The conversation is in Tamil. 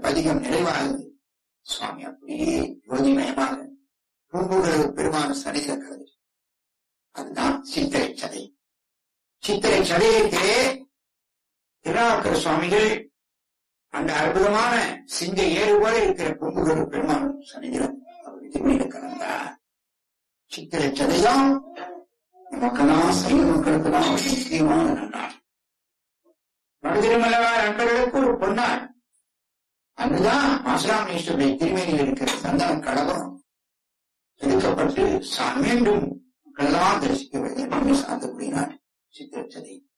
பதிகம் நிறைவாகுது. சுவாமி அப்படியே ஜோதிமயமாக பூம்புகழு பெருமான சடையில கலந்து. அதுதான் சித்திரை சடை. சித்திரை சடையிலே திருநாவுக்கர சுவாமிகள் அந்த அற்புதமான சிங்க ஏறு போல இருக்கிற பூம்புகழு பெருமான சடையில அவர் திருமணியில கலந்தார். சித்திரை சடையும் நமக்கெல்லாம் சைவ மக்களுக்கெல்லாம் முக்கியமான நன்னாள். வடதிருமலவார் அன்பர்களுக்கு ஒரு பொன்னாள். அங்குதான் மாசுராமேஸ்வருடைய திருமேனியில் இருக்கிற சந்தன கடகம் எடுக்கப்பட்டு மீண்டும் மக்களெல்லாம் தரிசிக்க வேண்டும் சார்ந்த கூடினார் சித்திரை சதை.